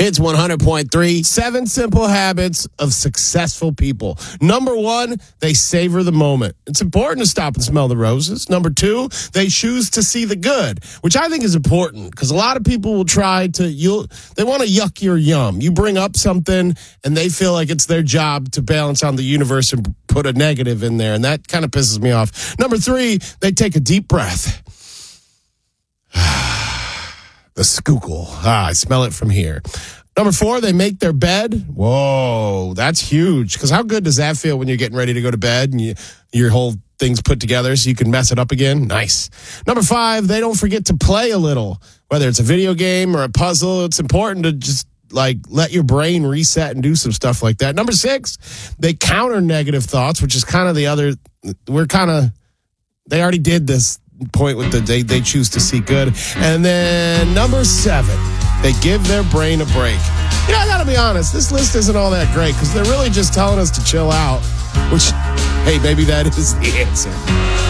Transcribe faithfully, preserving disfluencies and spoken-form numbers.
Hits one hundred point three. Seven simple habits of successful people. Number one, they savor the moment. It's important to stop and smell the roses. Number two, they choose to see the good, which I think is important because a lot of people will try to, you'll, they want to yuck your yum. You bring up something and they feel like it's their job to balance on the universe and put a negative in there, and that kind of pisses me off. Number three, they take a deep breath. The skookle. Ah, I smell it from here. Number four, they make their bed. Whoa, that's huge. Because how good does that feel when you're getting ready to go to bed and you, your whole thing's put together so you can mess it up again? Nice. Number five, they don't forget to play a little. Whether it's a video game or a puzzle, it's important to just like let your brain reset and do some stuff like that. Number six, they counter negative thoughts, which is kind of the other, we're kind of, they already did this point with the they they choose to see good. And then number seven, they give their brain a break. You know, I gotta be honest, this list isn't all that great because they're really just telling us to chill out, which, hey, maybe that is the answer.